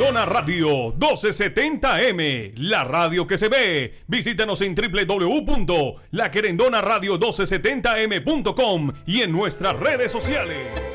Querendona Radio 1270M, la radio que se ve. Visítanos en www.laquerendonaradio1270m.com y en nuestras redes sociales.